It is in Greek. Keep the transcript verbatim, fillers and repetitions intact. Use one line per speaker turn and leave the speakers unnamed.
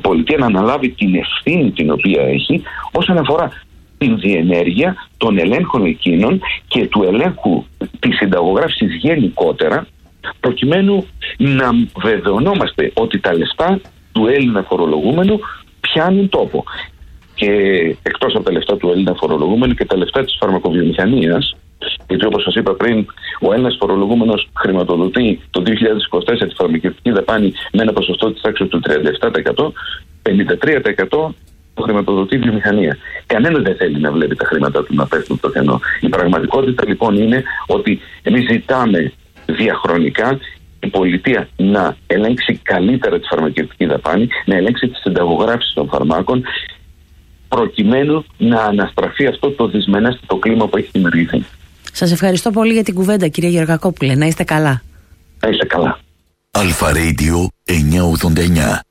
πολιτεία να αναλάβει την ευθύνη την οποία έχει όσον αφορά την διενέργεια των ελέγχων εκείνων και του ελέγχου της συνταγογράφησης γενικότερα, προκειμένου να βεβαιωνόμαστε ότι τα λεφτά του Έλληνα φορολογούμενου πιάνουν τόπο. Και εκτός από τα λεφτά του Έλληνα φορολογούμενου και τα λεφτά της φαρμακοβιομηχανίας, γιατί όπως σας είπα πριν, ο Έλληνας φορολογούμενος χρηματοδοτεί το δύο χιλιάδες είκοσι τέσσερα τη φαρμακευτική δαπάνη με ένα ποσοστό της τάξης του τριάντα επτά τοις εκατό, πενήντα τρία τοις εκατό το χρηματοδοτεί η βιομηχανία. Κανένας δεν θέλει να βλέπει τα χρήματά του να πέφτουν στο κενό. Η πραγματικότητα λοιπόν είναι ότι εμείς ζητάμε διαχρονικά η πολιτεία να ελέγξει καλύτερα τη φαρμακευτική δαπάνη, να ελέγξει τη συνταγογράφηση των φαρμάκων, προκειμένου να αναστραφεί αυτό το δυσμενέστατο κλίμα που έχει δημιουργηθεί.
Σας ευχαριστώ πολύ για την κουβέντα, κύριε Γεωργακόπουλε. Να είστε καλά.
Να είστε καλά.
Αλφα Radio εννιακόσια ογδόντα εννιά.